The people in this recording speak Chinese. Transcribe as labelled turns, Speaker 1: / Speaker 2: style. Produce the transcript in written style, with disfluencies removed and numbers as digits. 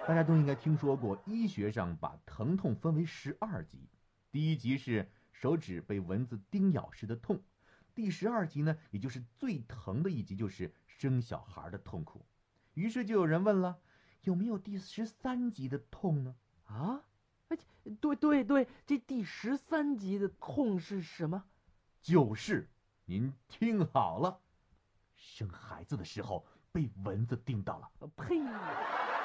Speaker 1: 大家都应该听说过，医学上把疼痛分为12级。第一级是手指被蚊子叮咬时的痛，第12级呢，也就是最疼的一级，就是生小孩的痛苦。于是就有人问了，有没有第13级的痛呢？
Speaker 2: 啊，哎，对对对，这第13集的痛是什么？
Speaker 1: 就是您听好了，生孩子的时候被蚊子叮到了。
Speaker 2: 呸！